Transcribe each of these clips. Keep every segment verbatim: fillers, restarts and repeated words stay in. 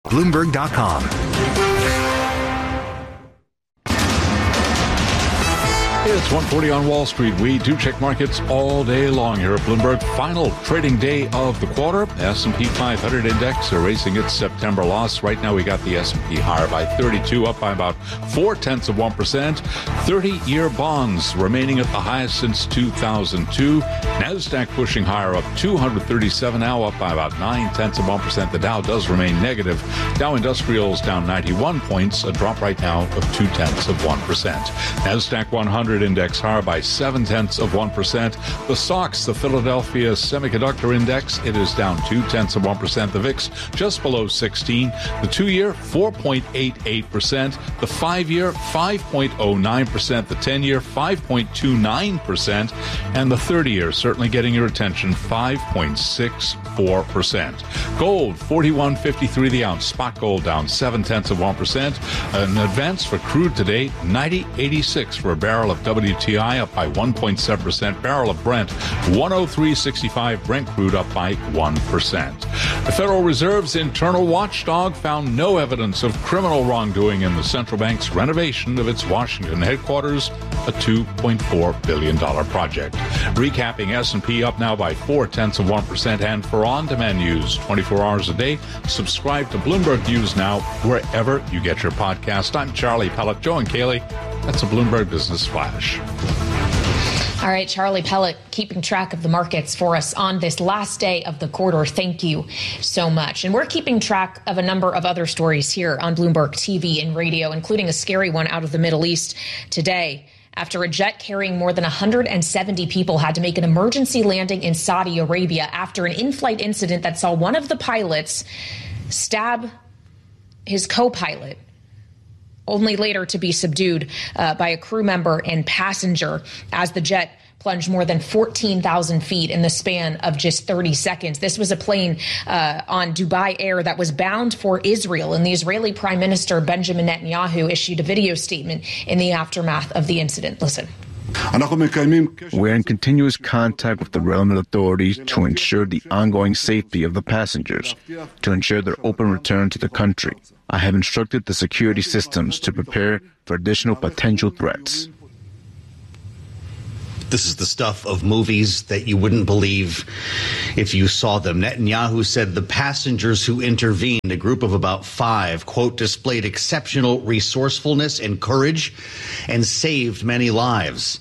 Bloomberg dot com. It's one forty on Wall Street. We do check markets all day long here at Bloomberg. Final trading day of the quarter. S and P five hundred index erasing its September loss. Right now we got the S and P higher by thirty-two, up by about four tenths of one percent. thirty-year bonds remaining at the highest since two thousand two. NASDAQ pushing higher, up two hundred thirty-seven, now up by about nine tenths of one percent. The Dow does remain negative. Dow Industrials down ninety-one points, a drop right now of two tenths of one percent. NASDAQ one hundred index higher by seven tenths of one percent. The S O X, the Philadelphia Semiconductor Index, it is down two tenths of one percent. The V I X just below sixteen. The two-year four point eight eight percent. The five-year five point oh nine percent. The ten-year five point two nine percent. And the thirty-year certainly getting your attention, five point six four percent. Gold forty-one fifty-three the ounce. Spot gold down seven tenths of one percent. An advance for crude today, ninety eighty-six for a barrel of W T I, up by one point seven percent. Barrel of Brent, one oh three sixty-five. Brent crude up by one percent. The Federal Reserve's internal watchdog found no evidence of criminal wrongdoing in the central bank's renovation of its Washington headquarters, a two point four billion dollars project. Recapping, S and P up now by four tenths of one percent. And for on-demand news twenty-four hours a day, subscribe to Bloomberg News Now wherever you get your podcast. I'm Charlie Pellet. Joe and Kaylee, that's a Bloomberg Business Flash. All right, Charlie Pellet, keeping track of the markets for us on this last day of the quarter. Thank you so much. And we're keeping track of a number of other stories here on Bloomberg T V and radio, including a scary one out of the Middle East today, after a jet carrying more than one hundred seventy people had to make an emergency landing in Saudi Arabia after an in-flight incident that saw one of the pilots stab his co-pilot, only later to be subdued uh, by a crew member and passenger as the jet plunged more than fourteen thousand feet in the span of just thirty seconds. This was a plane uh, on Dubai Air that was bound for Israel, and the Israeli Prime Minister Benjamin Netanyahu issued a video statement in the aftermath of the incident. Listen. We're in continuous contact with the relevant authorities to ensure the ongoing safety of the passengers, to ensure their open return to the country. I have instructed the security systems to prepare for additional potential threats. This is the stuff of movies that you wouldn't believe if you saw them. Netanyahu said the passengers who intervened, a group of about five, quote, displayed exceptional resourcefulness and courage and saved many lives.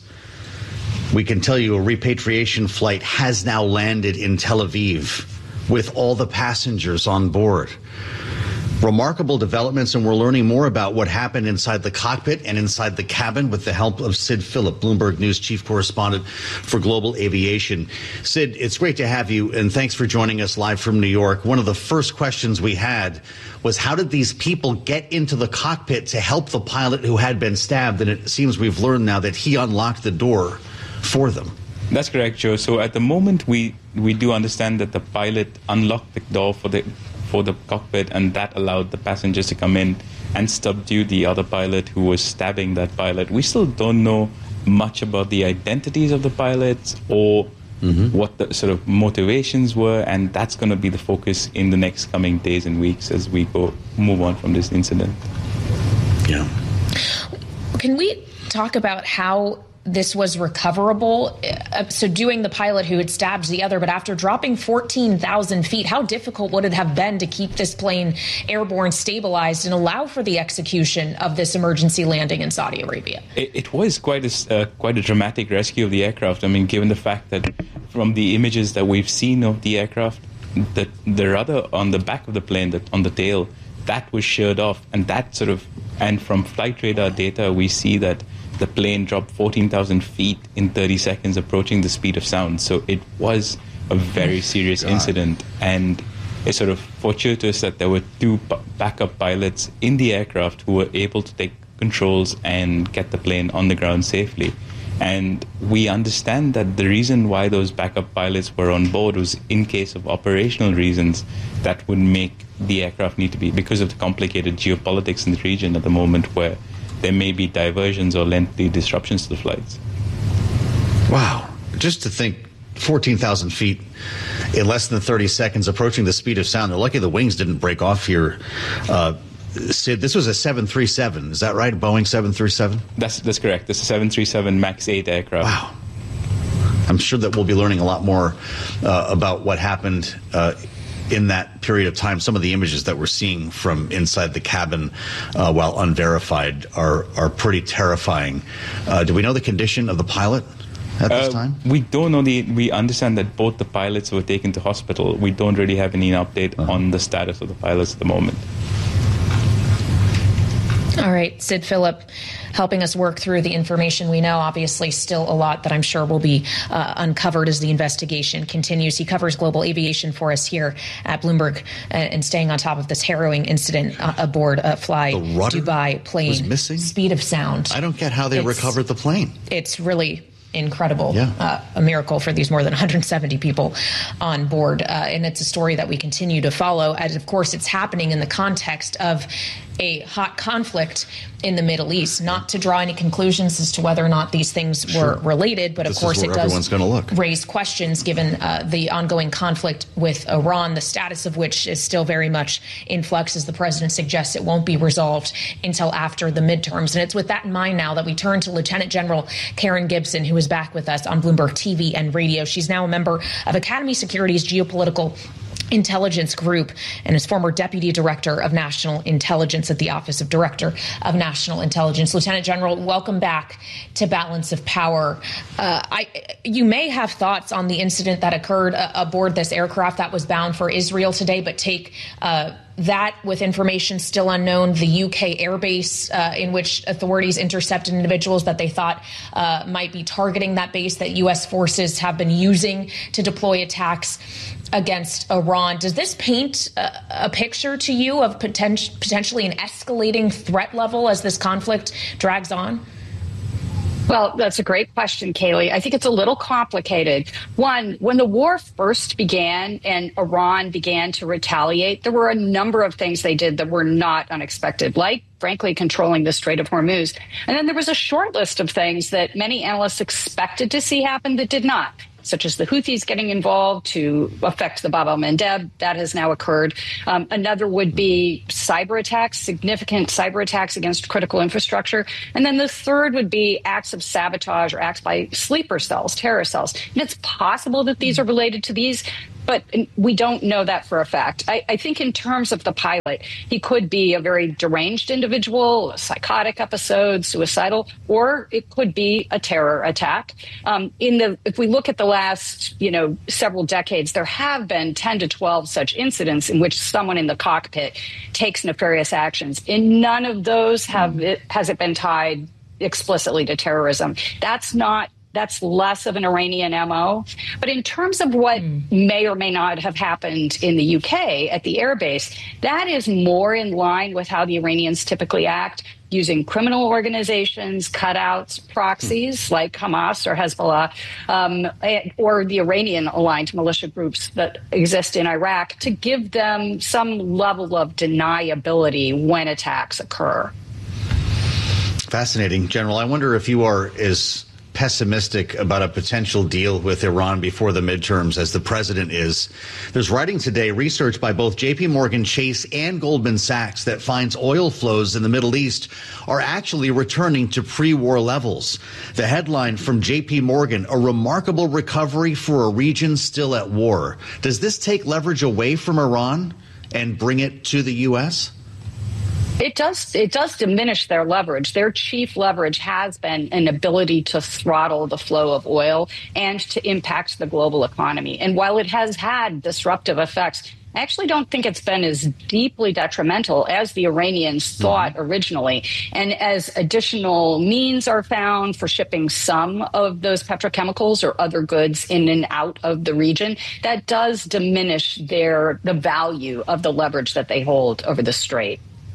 We can tell you a repatriation flight has now landed in Tel Aviv with all the passengers on board. Remarkable developments, and we're learning more about what happened inside the cockpit and inside the cabin with the help of Sid Phillip, Bloomberg News chief correspondent for global aviation. Sid, it's great to have you, and thanks for joining us live from New York. One of the first questions we had was, how did these people get into the cockpit to help the pilot who had been stabbed? And it seems we've learned now that he unlocked the door for them. That's correct, Joe. So at the moment, we, we do understand that the pilot unlocked the door for the for the cockpit, and that allowed the passengers to come in and subdue the other pilot who was stabbing that pilot. We still don't know much about the identities of the pilots or mm-hmm. what the sort of motivations were, and that's going to be the focus in the next coming days and weeks as we go move on from this incident. Yeah. Can we talk about how this was recoverable? Uh, subduing the pilot who had stabbed the other, but after dropping fourteen thousand feet, how difficult would it have been to keep this plane airborne, stabilized, and allow for the execution of this emergency landing in Saudi Arabia? It, it was quite a, uh, quite a dramatic rescue of the aircraft. I mean, given the fact that from the images that we've seen of the aircraft, that the rudder on the back of the plane, that on the tail, that was sheared off, and that sort of, and from flight radar data, we see that the plane dropped fourteen thousand feet in thirty seconds, approaching the speed of sound. So it was a very serious God. incident, and it's sort of fortuitous that there were two p- backup pilots in the aircraft who were able to take controls and get the plane on the ground safely. And we understand that the reason why those backup pilots were on board was in case of operational reasons that would make the aircraft need to be, because of the complicated geopolitics in the region at the moment, where there may be diversions or lengthy disruptions to the flights. Wow. Just to think, fourteen thousand feet in less than thirty seconds, approaching the speed of sound. They're lucky the wings didn't break off here. Uh, Sid, this was a seven thirty-seven. Is that right? Boeing seven thirty-seven? That's that's correct. This is a seven thirty-seven MAX eight aircraft. Wow. I'm sure that we'll be learning a lot more uh, about what happened uh, in that period of time. Some of the images that we're seeing from inside the cabin, uh, while unverified, are are pretty terrifying. Uh, do we know the condition of the pilot at this uh, time? We don't know. The. We understand that both the pilots were taken to hospital. We don't really have any update uh-huh. on the status of the pilots at the moment. All right, Sid Phillip, helping us work through the information we know. Obviously, still a lot that I'm sure will be uh, uncovered as the investigation continues. He covers global aviation for us here at Bloomberg, uh, and staying on top of this harrowing incident uh, aboard a Fly Dubai plane. Was missing? Speed of sound. I don't get how they it's, recovered the plane. It's really incredible. Yeah. Uh, a miracle for these more than one hundred seventy people on board. Uh, and it's a story that we continue to follow, as of course it's happening in the context of a hot conflict in the Middle East. Not to draw any conclusions as to whether or not these things sure. were related, but this of course is where it does does look. raise questions given uh, the ongoing conflict with Iran, the status of which is still very much in flux, as the president suggests it won't be resolved until after the midterms. And it's with that in mind now that we turn to Lieutenant General Karen Gibson, who is back with us on Bloomberg T V and radio. She's now a member of Academy Security's Geopolitical Intelligence Group and is former Deputy Director of National Intelligence at the Office of Director of National Intelligence. Lieutenant General, welcome back to Balance of Power. Uh, I, you may have thoughts on the incident that occurred uh, aboard this aircraft that was bound for Israel today, but take uh, that with information still unknown, the U K airbase uh, in which authorities intercepted individuals that they thought uh, might be targeting that base that U S forces have been using to deploy attacks against Iran. Does this paint a, a picture to you of poten- potentially an escalating threat level as this conflict drags on? Well, that's a great question, Kaylee. I think it's a little complicated. One, when the war first began and Iran began to retaliate, there were a number of things they did that were not unexpected, like, frankly, controlling the Strait of Hormuz. And then there was a short list of things that many analysts expected to see happen that did not, such as the Houthis getting involved to affect the Bab el-Mandeb. That has now occurred. Um, another would be cyber attacks, significant cyber attacks against critical infrastructure. And then the third would be acts of sabotage or acts by sleeper cells, terror cells. And it's possible that these are related to these, but we don't know that for a fact. I, I think in terms of the pilot, he could be a very deranged individual, a psychotic episode, suicidal, or it could be a terror attack. Um, in the, if we look at the last, you know, several decades, there have been ten to twelve such incidents in which someone in the cockpit takes nefarious actions. In none of those have it, has it been tied explicitly to terrorism. That's not That's less of an Iranian M O. But in terms of what mm. may or may not have happened in the U K at the airbase, that is more in line with how the Iranians typically act, using criminal organizations, cutouts, proxies mm. like Hamas or Hezbollah, um, or the Iranian-aligned militia groups that exist in Iraq to give them some level of deniability when attacks occur. Fascinating, General. I wonder if you are as pessimistic about a potential deal with Iran before the midterms as the president is. There's writing today, research by both J P Morgan Chase and Goldman Sachs that finds oil flows in the Middle East are actually returning to pre-war levels. The headline from J P Morgan, a remarkable recovery for a region still at war. Does this take leverage away from Iran and bring it to the U S? It does. It does diminish their leverage. Their chief leverage has been an ability to throttle the flow of oil and to impact the global economy. And while it has had disruptive effects, I actually don't think it's been as deeply detrimental as the Iranians thought mm-hmm. originally. And as additional means are found for shipping some of those petrochemicals or other goods in and out of the region, that does diminish their the value of the leverage that they hold over the strait.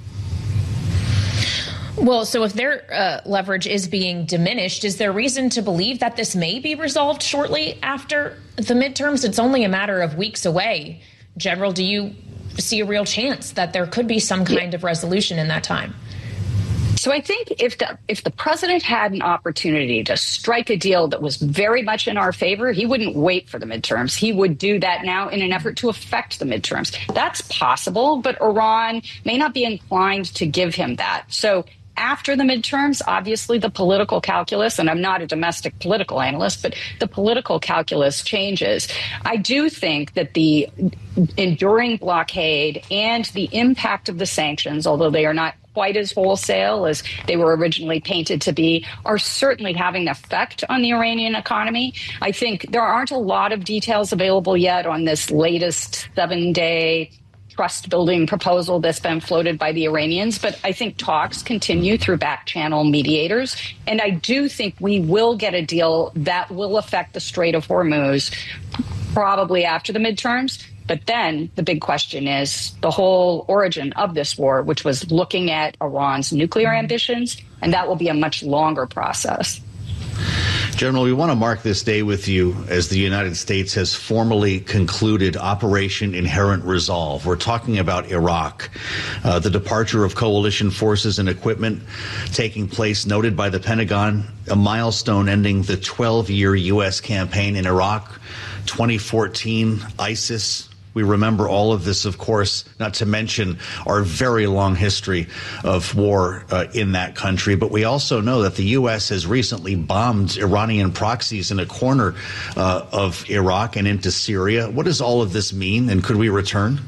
Well, so if their uh, leverage is being diminished, is there reason to believe that this may be resolved shortly after the midterms? It's only a matter of weeks away. General, do you see a real chance that there could be some kind of resolution in that time? So I think if the if the president had an opportunity to strike a deal that was very much in our favor, he wouldn't wait for the midterms. He would do that now in an effort to affect the midterms. That's possible, but Iran may not be inclined to give him that. So after the midterms, obviously the political calculus, and I'm not a domestic political analyst, but the political calculus changes. I do think that the enduring blockade and the impact of the sanctions, although they are not quite as wholesale as they were originally painted to be, are certainly having an effect on the Iranian economy. I think there aren't a lot of details available yet on this latest seven-day trust-building proposal that's been floated by the Iranians, but I think talks continue through back-channel mediators, and I do think we will get a deal that will affect the Strait of Hormuz probably after the midterms. But then the big question is the whole origin of this war, which was looking at Iran's nuclear ambitions, and that will be a much longer process. General, we want to mark this day with you as the United States has formally concluded Operation Inherent Resolve. We're talking about Iraq, uh, the departure of coalition forces and equipment taking place, noted by the Pentagon, a milestone ending the twelve-year U S campaign in Iraq, twenty fourteen, ISIS. We remember all of this, of course, not to mention our very long history of war uh, in that country. But we also know that the U S has recently bombed Iranian proxies in a corner uh, of Iraq and into Syria. What does all of this mean, and could we return?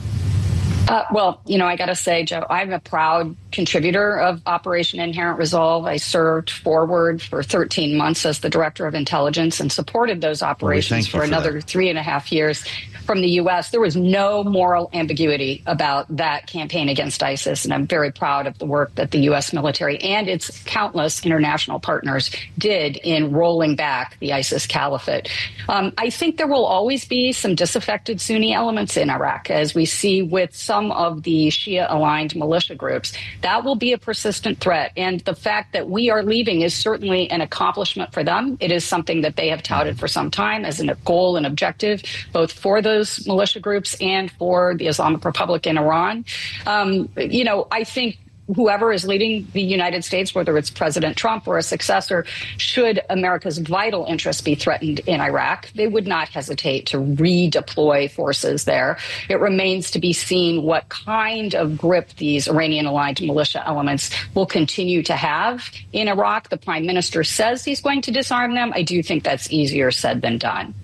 Uh, well, you know, I got to say, Joe, I'm a proud contributor of Operation Inherent Resolve. I served forward for thirteen months as the director of intelligence and supported those operations well, we for, for another that. three and a half years from the U S. There was no moral ambiguity about that campaign against ISIS, and I'm very proud of the work that the U S military and its countless international partners did in rolling back the ISIS caliphate. Um, I think there will always be some disaffected Sunni elements in Iraq, as we see with some of the Shia-aligned militia groups. That will be a persistent threat, and the fact that we are leaving is certainly an accomplishment for them. It is something that they have touted for some time as a goal and objective, both for those militia groups and for the Islamic Republic in Iran. Um, you know, I think whoever is leading the United States, whether it's President Trump or a successor, should America's vital interests be threatened in Iraq, they would not hesitate to redeploy forces there. It remains to be seen what kind of grip these Iranian-aligned militia elements will continue to have in Iraq. The prime minister says he's going to disarm them. I do think that's easier said than done.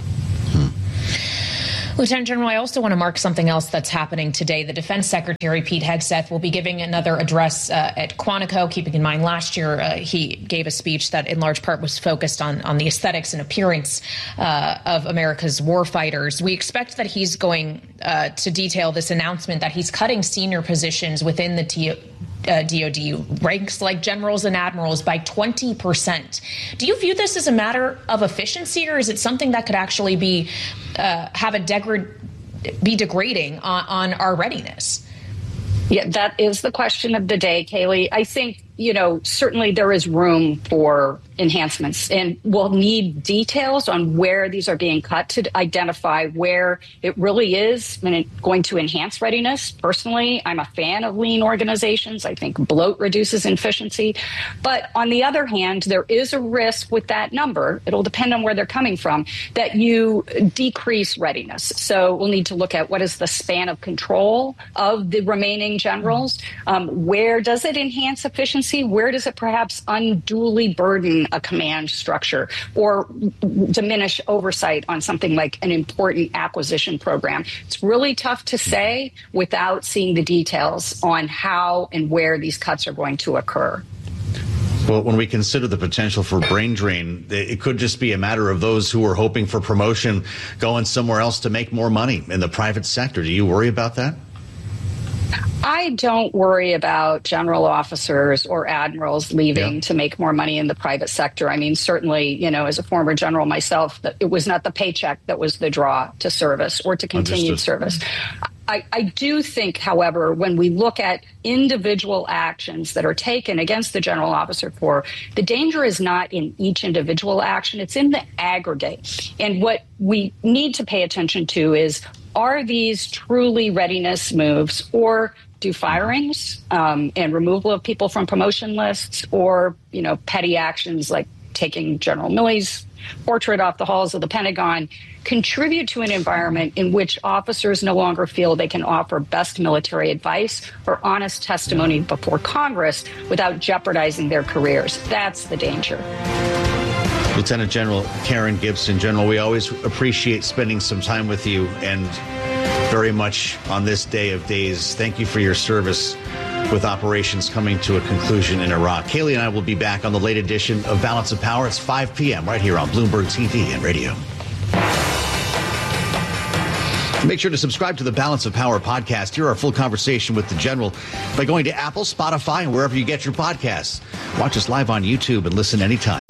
Lieutenant General, I also want to mark something else that's happening today. The Defense Secretary, Pete Hegseth, will be giving another address uh, at Quantico. Keeping in mind, last year uh, he gave a speech that in large part was focused on, on the aesthetics and appearance uh, of America's warfighters. We expect that he's going uh, to detail this announcement that he's cutting senior positions within the T- Uh, D O D, ranks like generals and admirals, by twenty percent. Do you view this as a matter of efficiency, or is it something that could actually be uh, have a degrad- be degrading on, on our readiness? Yeah, that is the question of the day, Kayleigh. I think, you know, certainly there is room for enhancements, and we'll need details on where these are being cut to identify where it really is going to enhance readiness. Personally, I'm a fan of lean organizations. I think bloat reduces efficiency. But on the other hand, there is a risk with that number. It'll depend on where they're coming from, that you decrease readiness. So we'll need to look at what is the span of control of the remaining generals. Um, where does it enhance efficiency? Where does it perhaps unduly burden a command structure or diminish oversight on something like an important acquisition program? It's really tough to say without seeing the details on how and where these cuts are going to occur. Well, when we consider the potential for brain drain, it could just be a matter of those who are hoping for promotion going somewhere else to make more money in the private sector. Do you worry about that? I don't worry about general officers or admirals leaving yeah. to make more money in the private sector. I mean, certainly, you know, as a former general myself, it was not the paycheck that was the draw to service or to continued Understood. service. I, I do think, however, when we look at individual actions that are taken against the general officer corps, the danger is not in each individual action, it's in the aggregate. And what we need to pay attention to is, are these truly readiness moves, or do firings um, and removal of people from promotion lists, or, you know, petty actions like taking General Milley's portrait off the halls of the Pentagon contribute to an environment in which officers no longer feel they can offer best military advice or honest testimony before Congress without jeopardizing their careers? That's the danger. Lieutenant General Karen Gibson. General, we always appreciate spending some time with you, and very much on this day of days. Thank you for your service with operations coming to a conclusion in Iraq. Kayleigh and I will be back on the late edition of Balance of Power. It's five p.m. right here on Bloomberg T V and radio. Make sure to subscribe to the Balance of Power podcast. Hear our full conversation with the General by going to Apple, Spotify, and wherever you get your podcasts. Watch us live on YouTube and listen anytime.